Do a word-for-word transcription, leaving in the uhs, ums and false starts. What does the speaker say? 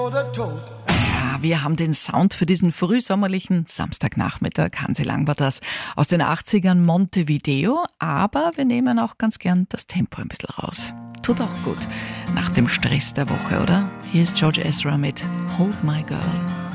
Ja, wir haben den Sound für diesen frühsommerlichen Samstagnachmittag. Hansi Lang war das aus den achtzigern, Montevideo. Aber wir nehmen auch ganz gern das Tempo ein bisschen raus. Tut auch gut nach dem Stress der Woche, oder? Hier ist George Ezra mit Hold My Girl.